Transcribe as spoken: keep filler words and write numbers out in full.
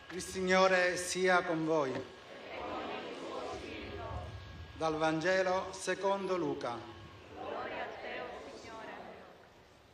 Il Signore sia con voi. Dal Vangelo secondo Luca.